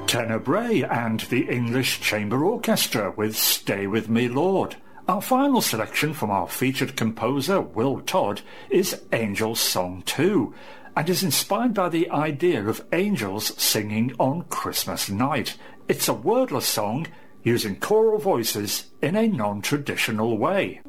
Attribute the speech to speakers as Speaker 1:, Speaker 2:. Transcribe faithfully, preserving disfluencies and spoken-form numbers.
Speaker 1: Tenebrae and the English Chamber Orchestra with Stay With Me Lord. Our final selection from our featured composer Will Todd is Angels Song two, and is inspired by the idea of angels singing on Christmas night. It's a wordless song using choral voices in a non-traditional way.